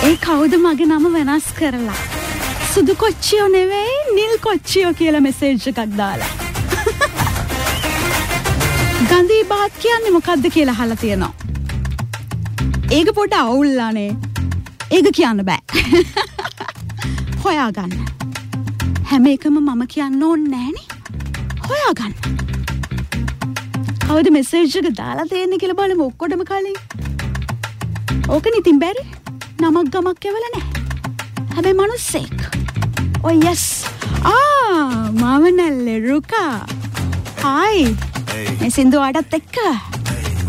ඒ කවුද මගේ නම වෙනස් කරලා සුදු කොච්චියෝ නෙවෙයි නිල් කොච්චියෝ කියලා මෙසේජ් එකක් දාලා. ගන්ධී බාත් කියන්නේ මොකද්ද කියලා අහලා තියෙනවා. ඒක පොඩ අවුල්ලානේ. ඒක කියන්න බෑ. හොයාගන්න. හැම එකම මම කියන්න ඕනේ නෑනේ. හොයාගන්න. කවුද මෙසේජ් එක දාලා තියෙන්නේ කියලා බලමු ඔක්කොටම කලින්. ඕකනේ ඉතින් බැරි. නමක් ගමක් එවලා නෑ. හැබැයි මනුස්සෙක්. Oh yes. මම නැල්ලේ රුකා. Hi. මේ සින්දුවාටත් එක්ක